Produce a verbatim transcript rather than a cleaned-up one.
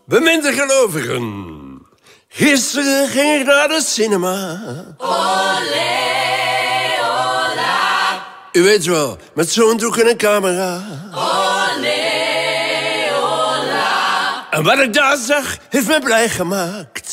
Beminde gelovigen. Gisteren ging ik naar de cinema. Olé, ola. U weet wel, met zo'n doek en een camera. Olé, ola. En wat ik daar zag, heeft me blij gemaakt.